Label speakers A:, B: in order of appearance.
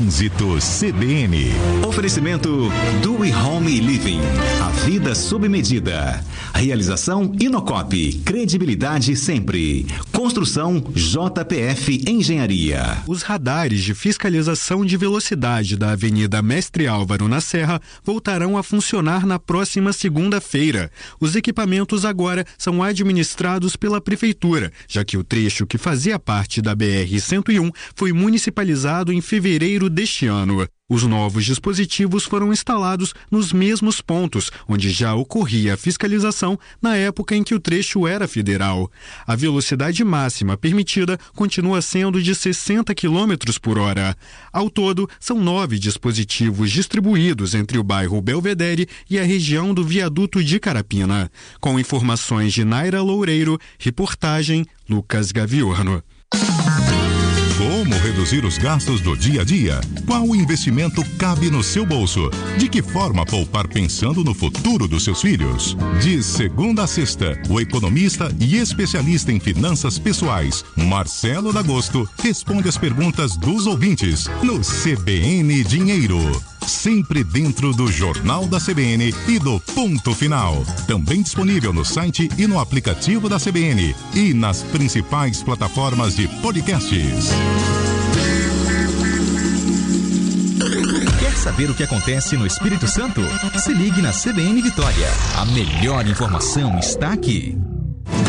A: Trânsito CBN.
B: Oferecimento do Home Living. A vida sob medida. Realização Inocop. Credibilidade sempre. Construção JPF Engenharia.
C: Os radares de fiscalização de velocidade da Avenida Mestre Álvaro na Serra voltarão a funcionar na próxima segunda-feira. Os equipamentos agora são administrados pela Prefeitura, já que o trecho que fazia parte da BR-101 foi municipalizado em fevereiro deste ano. Os novos dispositivos foram instalados nos mesmos pontos onde já ocorria a fiscalização na época em que o trecho era federal. A velocidade máxima permitida continua sendo de 60 km por hora. Ao todo, são 9 dispositivos distribuídos entre o bairro Belvedere e a região do viaduto de Carapina. Com informações de Naira Loureiro, reportagem Lucas Gaviorno.
A: Como reduzir os gastos do dia a dia? Qual investimento cabe no seu bolso? De que forma poupar pensando no futuro dos seus filhos? De segunda a sexta, o economista e especialista em finanças pessoais, Marcelo D'Agosto, responde as perguntas dos ouvintes no CBN Dinheiro. Sempre dentro do Jornal da CBN e do Ponto Final. Também disponível no site e no aplicativo da CBN e nas principais plataformas de podcasts.
D: Quer saber o que acontece no Espírito Santo? Se ligue na CBN Vitória. A melhor informação está aqui.